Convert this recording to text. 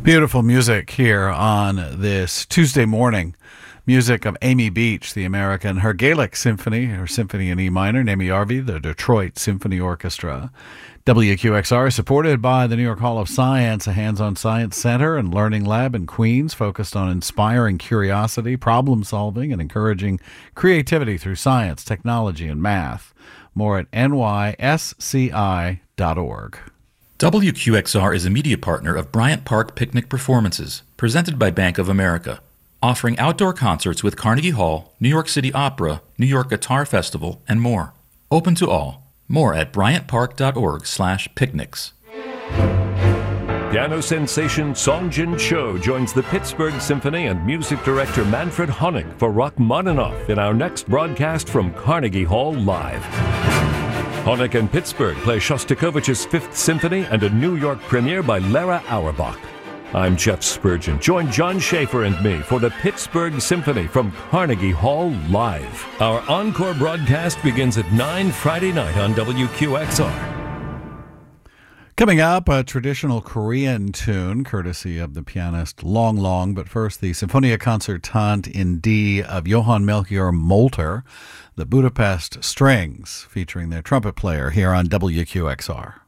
Beautiful music here on this Tuesday morning. Music of Amy Beach, the American, her Gaelic Symphony, her Symphony in E minor, Naomi Arvey, the Detroit Symphony Orchestra. WQXR is supported by the New York Hall of Science, a hands-on science center and learning lab in Queens focused on inspiring curiosity, problem solving, and encouraging creativity through science, technology, and math. More at nysci.org. WQXR is a media partner of Bryant Park Picnic Performances, presented by Bank of America, offering outdoor concerts with Carnegie Hall, New York City Opera, New York Guitar Festival, and more. Open to all. More at bryantpark.org/picnics. Piano sensation Song Jin Cho joins the Pittsburgh Symphony and music director Manfred Honig for Rachmaninoff in our next broadcast from Carnegie Hall Live. Honig and Pittsburgh play Shostakovich's Fifth Symphony and a New York premiere by Lara Auerbach. I'm Jeff Spurgeon. Join John Schaefer and me for the Pittsburgh Symphony from Carnegie Hall Live. Our encore broadcast begins at 9 Friday night on WQXR. Coming up, a traditional Korean tune, courtesy of the pianist Long Long, but first the Sinfonia Concertante in D of Johann Melchior Molter, the Budapest Strings, featuring their trumpet player here on WQXR.